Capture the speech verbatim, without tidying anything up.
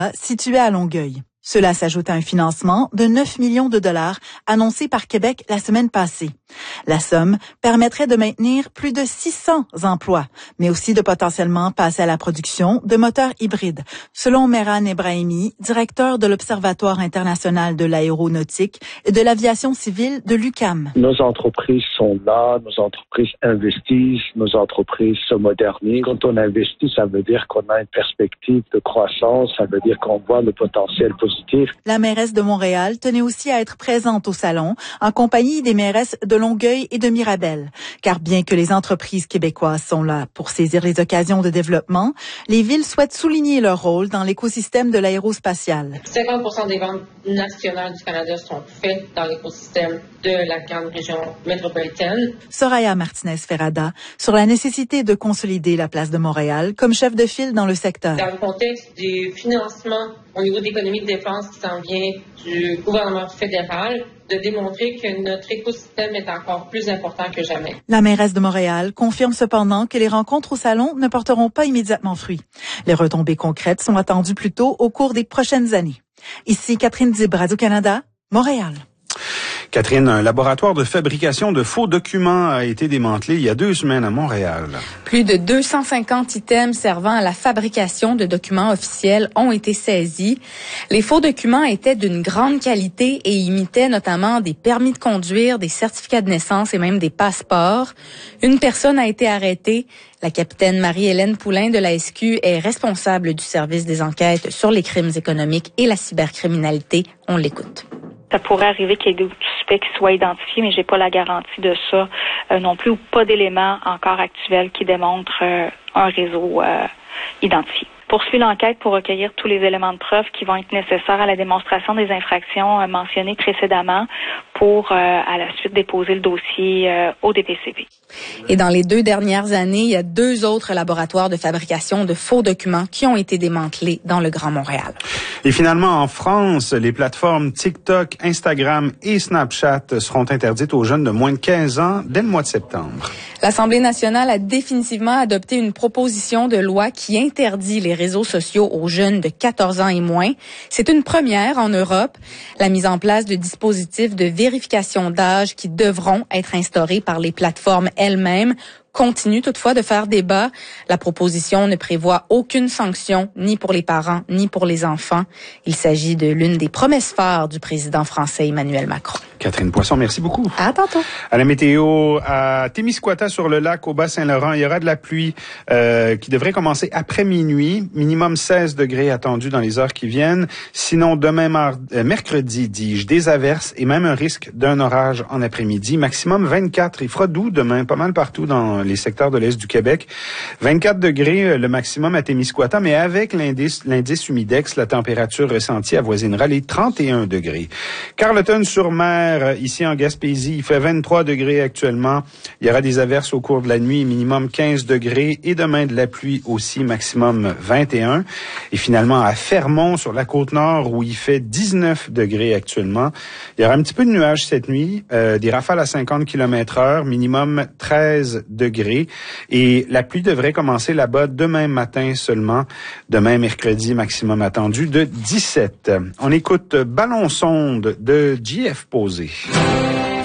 situé à Longueuil. Cela s'ajoute à un financement de neuf millions de dollars annoncé par Québec la semaine passée. La somme permettrait de maintenir plus de six cents emplois, mais aussi de potentiellement passer à la production de moteurs hybrides, selon Mehran Ebrahimi, directeur de l'Observatoire international de l'aéronautique et de l'aviation civile de l'U Q A M. Nos entreprises sont là, nos entreprises investissent, nos entreprises se modernisent. Quand on investit, ça veut dire qu'on a une perspective de croissance, ça veut dire qu'on voit le potentiel positif. La mairesse de Montréal tenait aussi à être présente au salon, en compagnie des mairesses de Longueuil et de Mirabel. Car bien que les entreprises québécoises sont là pour saisir les occasions de développement, les villes souhaitent souligner leur rôle dans l'écosystème de l'aérospatial. cinquante pour cent des ventes nationales du Canada sont faites dans l'écosystème de la grande région métropolitaine. Soraya Martinez-Ferrada sur la nécessité de consolider la place de Montréal comme chef de file dans le secteur. Dans le contexte du financement au niveau d'économie de défense qui s'en vient du gouvernement fédéral, de démontrer que notre écosystème est encore plus important que jamais. La mairesse de Montréal confirme cependant que les rencontres au salon ne porteront pas immédiatement fruit. Les retombées concrètes sont attendues plutôt au cours des prochaines années. Ici Catherine Dib, Radio-Canada, Montréal. Catherine, un laboratoire de fabrication de faux documents a été démantelé il y a deux semaines à Montréal. Plus de deux cent cinquante items servant à la fabrication de documents officiels ont été saisis. Les faux documents étaient d'une grande qualité et imitaient notamment des permis de conduire, des certificats de naissance et même des passeports. Une personne a été arrêtée. La capitaine Marie-Hélène Poulain de la S Q est responsable du service des enquêtes sur les crimes économiques et la cybercriminalité. On l'écoute. Ça pourrait arriver qu'il y ait des suspects qui soient identifiés, mais j'ai pas la garantie de ça euh, non plus, ou pas d'éléments encore actuels qui démontrent euh, un réseau euh, identifié. Poursuit l'enquête pour recueillir tous les éléments de preuve qui vont être nécessaires à la démonstration des infractions euh, mentionnées précédemment pour, euh, à la suite, déposer le dossier euh, au D P C P. Et dans les deux dernières années, il y a deux autres laboratoires de fabrication de faux documents qui ont été démantelés dans le Grand Montréal. Et finalement, en France, les plateformes TikTok, Instagram et Snapchat seront interdites aux jeunes de moins de quinze ans dès le mois de septembre. L'Assemblée nationale a définitivement adopté une proposition de loi qui interdit les réseaux sociaux aux jeunes de quatorze ans et moins. C'est une première en Europe. La mise en place de dispositifs de vérification d'âge qui devront être instaurés par les plateformes elles-mêmes continue toutefois de faire débat. La proposition ne prévoit aucune sanction, ni pour les parents, ni pour les enfants. Il s'agit de l'une des promesses phares du président français Emmanuel Macron. Catherine Poisson, merci beaucoup. À tantôt. À la météo, à Témiscouata sur le lac au Bas-Saint-Laurent, il y aura de la pluie euh, qui devrait commencer après minuit. Minimum seize degrés attendus dans les heures qui viennent. Sinon, demain, mar- euh, mercredi, dis-je, des averses et même un risque d'un orage en après-midi. Maximum vingt-quatre. Il fera doux demain, pas mal partout dans les secteurs de l'Est du Québec. vingt-quatre degrés le maximum à Témiscouata, mais avec l'indice, l'indice humidex, la température ressentie avoisinera les trente et un degrés. Carleton-sur-Mer, ici en Gaspésie, il fait vingt-trois degrés actuellement. Il y aura des averses au cours de la nuit, minimum quinze degrés, et demain de la pluie aussi, maximum vingt et un. Et finalement, à Fermont, sur la Côte-Nord, où il fait dix-neuf degrés actuellement, il y aura un petit peu de nuages cette nuit, euh, des rafales à cinquante kilomètres heure, minimum treize degrés. Et la pluie devrait commencer là-bas demain matin seulement. Demain, mercredi, maximum attendu de dix-sept. On écoute Ballon sonde de J F Posé.